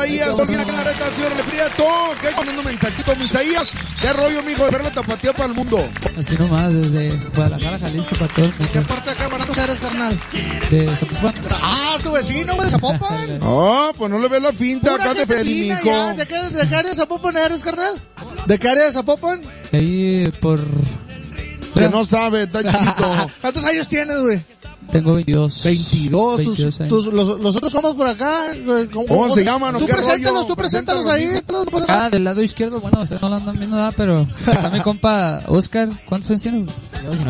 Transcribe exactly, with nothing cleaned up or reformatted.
Misaías, alguien acá en la reta, señor Le Prieto, que hay mandando un mensajito, Misaías, qué rollo, mijo, de ver la tapatía para el mundo. Así nomás, desde Guadalajara, Jalisco, para todo el mundo. ¿Qué parte de acá barato eres, carnal? De Zapopan. Ah, tu vecino, güey, de Zapopan. Ah, pues no le ves la finta Pura acá de gente Freddy, fina, mijo. ya. ¿De qué, de qué área de Zapopan eres, carnal? ¿De qué área de Zapopan? De ahí por... Que no sabe, está chiquito. ¿Cuántos años tienes, güey? Tengo veintidós. veintidós. veintidós tus, años. tus, los, los otros somos por acá. güey, ¿Cómo, ¿Cómo se llaman o Tú qué preséntalos, rollo? tú preséntalos Preséntalos, ahí. tú, pues, Acá del lado izquierdo, bueno, ustedes no lo andan viendo nada, pero está mi compa Oscar. ¿Cuántos años tiene?